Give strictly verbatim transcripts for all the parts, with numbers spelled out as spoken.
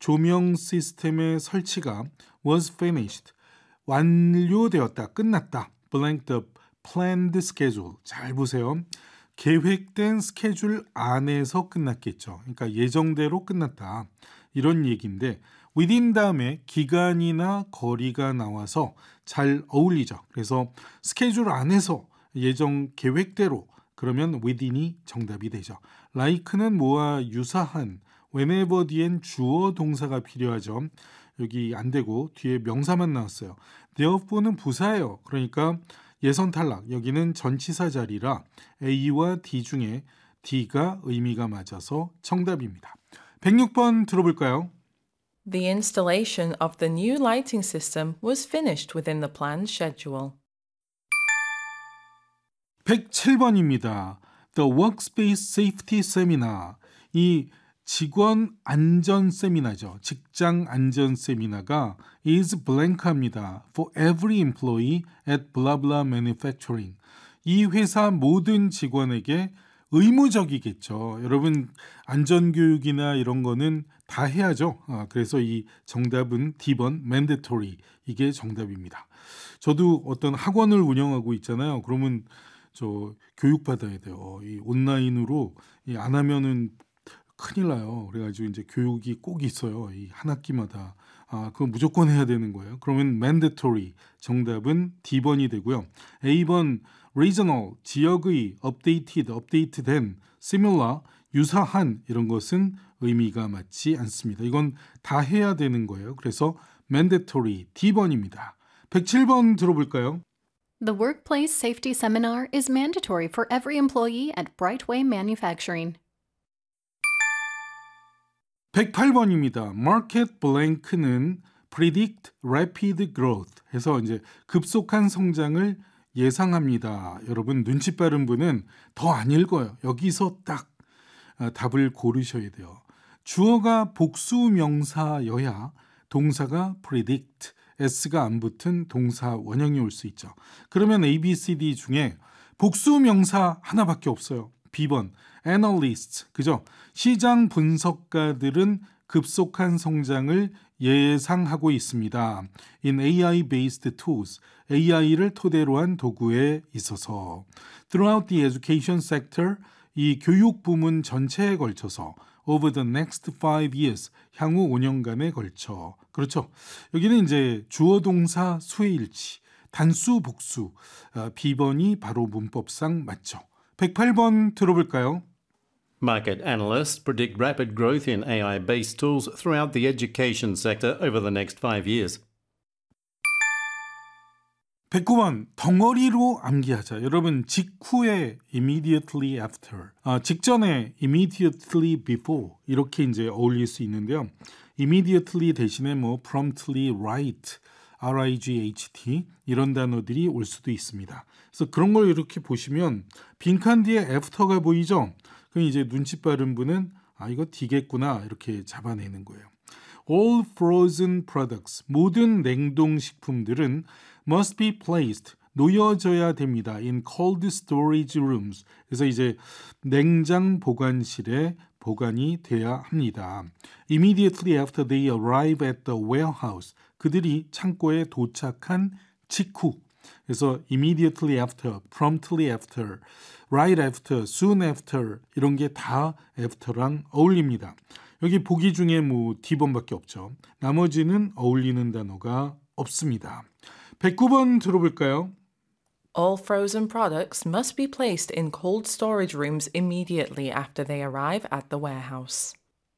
조명 시스템의 설치가 was finished. 완료되었다, 끝났다. blank the planned schedule. 잘 보세요. 계획된 스케줄 안에서 끝났겠죠. 그러니까 예정대로 끝났다. 이런 얘기인데 within 다음에 기간이나 거리가 나와서 잘 어울리죠. 그래서 스케줄 안에서 예정 계획대로 그러면 within이 정답이 되죠. like는 뭐와 유사한 whenever 뒤엔 주어 동사가 필요하죠. 여기 안 되고 뒤에 명사만 나왔어요. therefore는 부사예요. 그러니까 예선 탈락. 여기는 전치사 자리라 A와 D 중에 D가 의미가 맞아서 정답입니다. 백육 번 들어볼까요? The installation of the new lighting system was finished within the planned schedule. 백칠 번입니다. The Workspace Safety Seminar. 이 직원 안전 세미나죠. 직장 안전 세미나가 is blank합니다. For every employee at blah blah manufacturing. 이 회사 모든 직원에게 의무적이겠죠. 여러분 안전교육이나 이런 거는 다 해야죠. 아, 그래서 이 정답은 D번 mandatory. 이게 정답입니다. 저도 어떤 학원을 운영하고 있잖아요. 그러면 저 교육받아야 돼요. 이 온라인으로 이 안 하면은 큰일 나요. 그래가지고 이제 교육이 꼭 있어요. 이 한 학기마다. 아, 그거 무조건 해야 되는 거예요. 그러면 mandatory 정답은 D번이 되고요. A번 regional 지역의 updated, update된 similar 유사한 이런 것은 의미가 맞지 않습니다. 이건 다 해야 되는 거예요. 그래서 mandatory D번입니다. 백칠 번 들어볼까요? The workplace safety seminar is mandatory for every employee at Brightway Manufacturing. 백팔 번입니다. Market blank는 predict rapid growth 해서 이제 급속한 성장을 예상합니다. 여러분 눈치 빠른 분은 더 안 읽어요. 여기서 딱 답을 고르셔야 돼요. 주어가 복수 명사여야 동사가 predict, s가 안 붙은 동사 원형이 올 수 있죠. 그러면 A, B, C, D 중에 복수 명사 하나밖에 없어요. B번 analysts, 그죠? 시장 분석가들은 급속한 성장을 예상하고 있습니다. In 에이아이-based tools, 에이아이를 토대로 한 도구에 있어서 throughout the education sector, 이 교육 부문 전체에 걸쳐서 over the next five years, 향후 오 년간에 걸쳐. 그렇죠. 여기는 이제 주어 동사 수의 일치, 단수 복수, B번이 바로 문법상 맞죠. 백팔 번 들어볼까요? Market analysts predict rapid growth in 에이아이-based tools throughout the education sector over the next five years. 백구 번 덩어리로 암기하자. 여러분 직후에 immediately after, 아, 직전에 immediately before 이렇게 이제 어울릴 수 있는데요. immediately 대신에 뭐 promptly, right, R-I-G-H-T 이런 단어들이 올 수도 있습니다. 그래서 그런 걸 이렇게 보시면 빈칸 뒤에 after가 보이죠? 그럼 이제 눈치 빠른 분은 아 이거 D겠구나 이렇게 잡아내는 거예요. All frozen products, 모든 냉동식품들은 must be placed, 놓여져야 됩니다. in cold storage rooms. 그래서 이제 냉장 보관실에 보관이 돼야 합니다. Immediately after they arrive at the warehouse. 그들이 창고에 도착한 직후. 그래서 immediately after, promptly after, right after, soon after 이런 게 다 after랑 어울립니다. 여기 보기 중에 뭐 D번밖에 없죠. 나머지는 어울리는 단어가 없습니다. 백구 번 들어볼까요? All frozen products must be placed in cold storage rooms immediately after they arrive at the warehouse.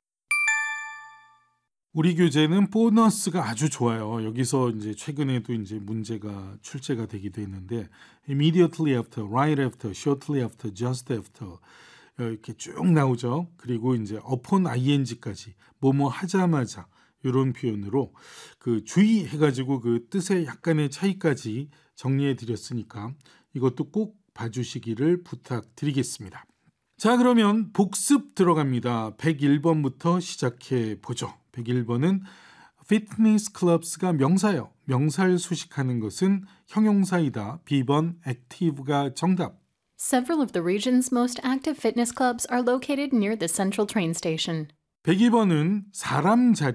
우리 교재는 보너스가 아주 좋아요. 여기서 이제 최근에도 이제 문제가 출제가 되기도 했는데 immediately after, right after, shortly after, just after 이렇게 쭉 나오죠. 그리고 이제 upon ing까지 뭐뭐 하자마자 이런 표현으로 그 주의해가지고 그 뜻의 약간의 차이까지 정리해 드렸으니까 이것도 꼭 봐주시기를 부탁드리겠습니다. 자, 그러면 복습 들어갑니다. 백일 번부터 시작해 보죠. 백일 번은 fitness clubs가 명사예요. 명사를 수식하는 것은 형용사이다. B번 active가 정답. Several of the region's most active fitness clubs are located near the central train station. 백이 번은 사람 자리